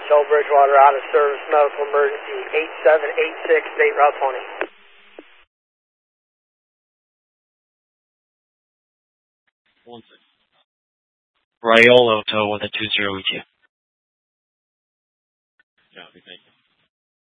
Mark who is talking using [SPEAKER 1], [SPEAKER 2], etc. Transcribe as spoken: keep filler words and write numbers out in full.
[SPEAKER 1] Hotel Bridgewater, out of service, medical emergency, eight seven eight six, state route twenty.
[SPEAKER 2] One second. Rayola Hotel with a two zero E T. Yeah, thank you.